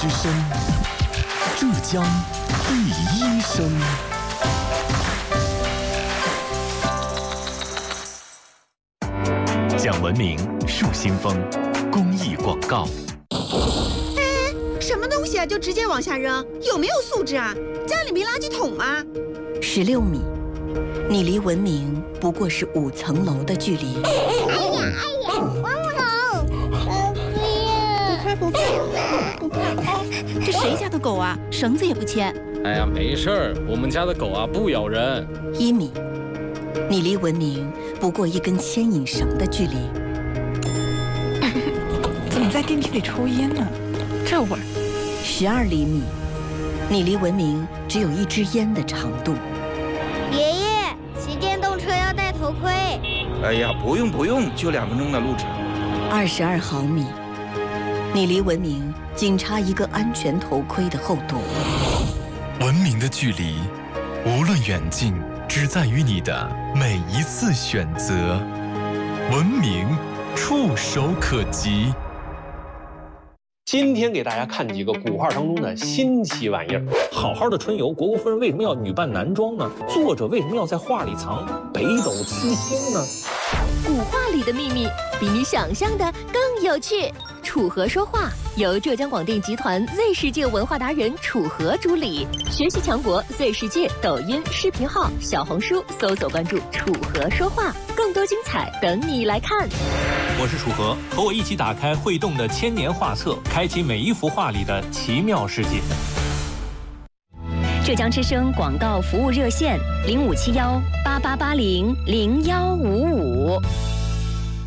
之声，浙江第一声。讲文明树新风公益广告。 什么东西啊，就直接往下扔，有没有素质啊？家里没垃圾桶吗 ？16米，你离文明不过是5层楼的距离。 哎呀，玩不懂， 不怕，这谁家的狗啊？绳子也不牵。 哎呀，没事儿，我们家的狗啊不咬人。 1米，你离文明不过1根牵引绳的距离。 怎么在电梯里抽烟呢？这味儿。 12厘米，你离文明只有1支烟的长度。 爷爷，骑电动车要戴头盔。 哎呀，不用，就2分钟的路程。 22毫米，你离文明仅差1个安全头盔的厚度。 文明的距离，无论远近，只在于你的每一次选择。文明触手可及。 今天给大家看几个古画当中的新奇玩意儿。好好的春游，虢国夫人为什么要女扮男装呢？作者为什么要在画里藏北斗七星呢？ 古画里的秘密比你想象的更有趣。楚河说话由浙江广电集团 Z 世界文化达人楚河主理，学习强国 Z 世界抖音视频号、小红书搜索关注楚河说话，更多精彩等你来看。 我是楚河，和我一起打开会动的1000年画册，开启每一幅画里的奇妙世界。 浙江之声广告服务热线：057188800155。